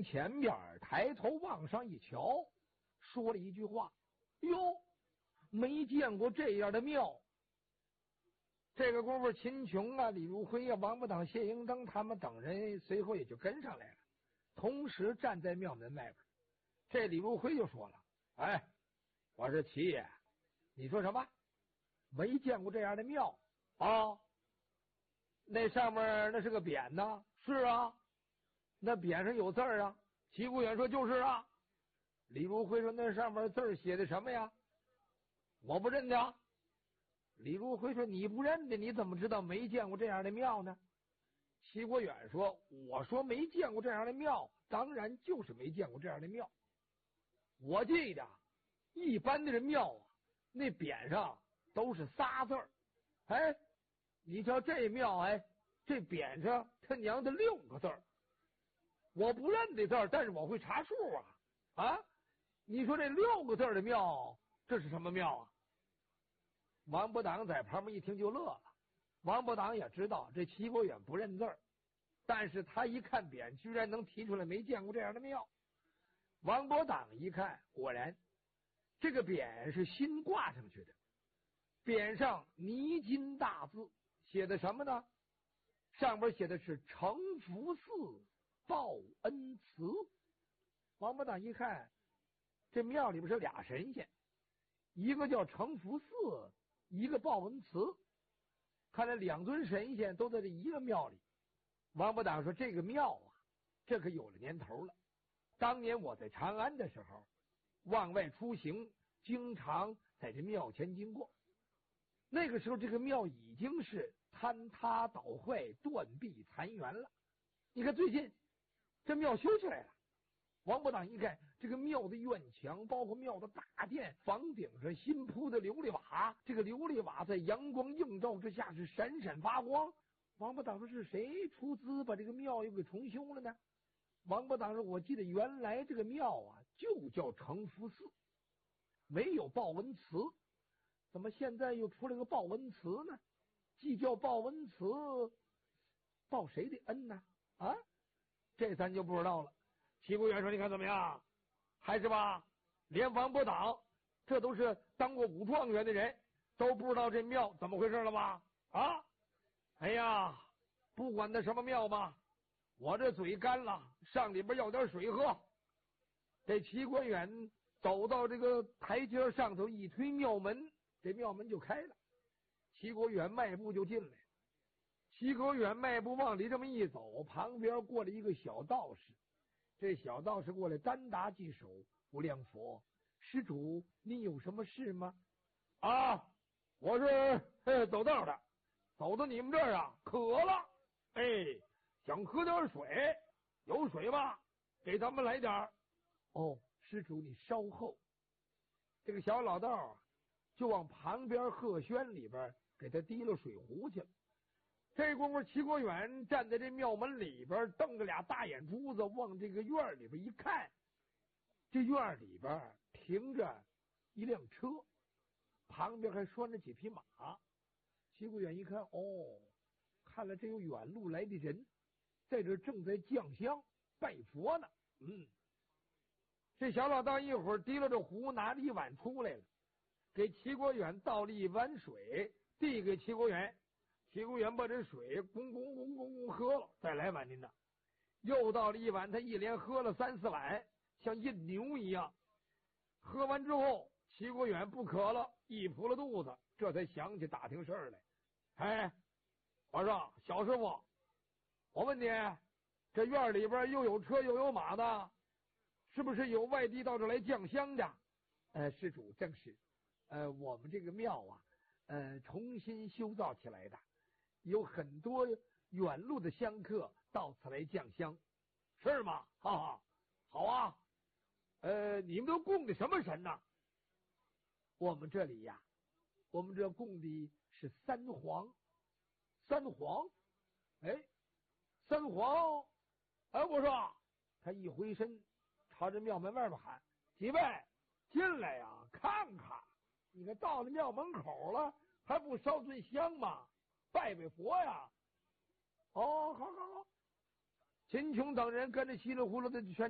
从前边抬头往上一瞧，说了一句话：“哟，没见过这样的庙。”这个功夫，秦琼啊、李如辉啊、王八党、谢英登他们等人随后也就跟上来了，同时站在庙门外边。这李如辉就说了：“哎，我是齐爷，你说什么？没见过这样的庙啊？那上面那是个匾呢？是啊，那匾上有字啊。”齐国远说：“就是啊。”李如辉说：“那上面字写的什么呀？”“我不认得。”李如辉说：“你不认得，你怎么知道没见过这样的庙呢？”齐国远说：“我说没见过这样的庙，当然就是没见过这样的庙。我记得一般的庙啊，那匾上都是仨字儿。哎，你瞧这庙，哎，这匾上他娘的6个字儿。我不认得字儿，但是我会查数啊！啊，你说这6个字的庙，这是什么庙啊？”王伯党在旁边一听就乐了。王伯党也知道这齐国远不认字儿，但是他一看匾，居然能提出来没见过这样的庙。王伯党一看，果然这个匾是新挂上去的，匾上泥金大字，写的什么呢？上边写的是承福寺报恩祠。王伯党一看，这庙里边是俩神仙，一个叫承福寺，一个报恩祠，看来2尊神仙都在这一个庙里。王伯党说：“这个庙啊，这可有了年头了。当年我在长安的时候，往外出行，经常在这庙前经过。那个时候，这个庙已经是坍塌倒坏、断壁残垣了。你看最近这庙修起来了。”王伯党一看，这个庙的院墙，包括庙的大殿，房顶上新铺的琉璃瓦，这个琉璃瓦在阳光映照之下是闪闪发光。王伯党说：“是谁出资把这个庙又给重修了呢？”王伯党说：“我记得原来这个庙啊，就叫承福寺，没有报恩祠，怎么现在又出了个报恩祠呢？既叫报恩祠，报谁的恩呢？啊，这咱就不知道了。”齐国远说：“你看怎么样？还是吧，连王伯党这都是当过武状元的人，都不知道这庙怎么回事了吧？啊，哎呀，不管那什么庙吧，我这嘴干了，上里边要点水喝。”这齐国远走到这个台阶上头，一推庙门，这庙门就开了。齐国远迈步就进来。齐国远迈步往里这么一走，旁边过了一个小道士。这小道士过来单打几手：“无量佛，施主您有什么事吗？”“啊，我是走道的，走到你们这儿啊，渴了，哎，想喝点水，有水吗？给咱们来点儿。”“哦，施主你稍后。”这个小老道啊，就往旁边鹤轩里边给他提了水壶去了。这功夫，齐国远站在这庙门里边，瞪着俩大眼珠子往这个院里边一看，这院里边停着一辆车，旁边还拴着几匹马。齐国远一看，哦，看来这有远路来的人，在这正在降香拜佛呢。这小老道一会儿提了这壶，拿着一碗出来了，给齐国远倒了一碗水，递给齐国远。齐国远把这水咣咣咣咣咣喝了，再来碗您的，又倒了一碗，他一连喝了3、4碗，像印牛一样。喝完之后，齐国远不渴了，一扑了肚子，这才想起打听事儿来。“哎，我说小师傅，我问你，这院里边又有车又有马的，是不是有外地到这来降香的？”“施主正是，我们这个庙啊，重新修造起来的，有很多远路的香客到此来降香。”“是吗？哈哈，好啊。你们都供的什么神呢？”“我们这里呀，我们这供的是三皇。”“三皇？哎，三皇！哎，我说，他一回身，朝着庙门外边喊：‘几位进来呀，看看！你看到了庙门口了，还不烧尊香吗？拜拜佛呀！’哦，好好好。”秦琼等人跟着稀里糊涂的全